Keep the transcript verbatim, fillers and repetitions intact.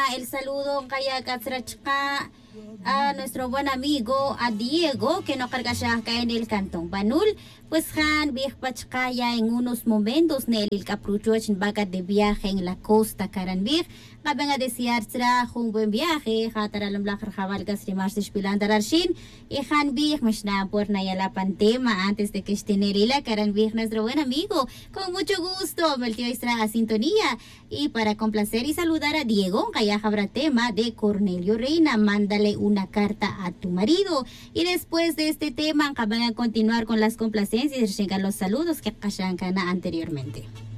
el saludo kaya katrachka a nuestro buen amigo a Diego que no carga ya acá en el Cantón Banul. Pues Han Pachkaya en unos momentos Nelly el capruchoch en vaca de viaje en la costa Caranbig. Caben a desear un buen viaje. Hataralam lakar jabalgas rimas de Spilandararshin. Y Han Big mashna por Nayala Pantema antes de que esté Nelly la Caranbig, nuestro buen amigo. Con mucho gusto, Meltio Extra a sintonía. Y para complacer y saludar a Diego, Kaya habrá tema de Cornelio Reina. Mándale una carta a tu marido. Y después de este tema, van a continuar con las complacencias y llegan los saludos que Kashankana anteriormente.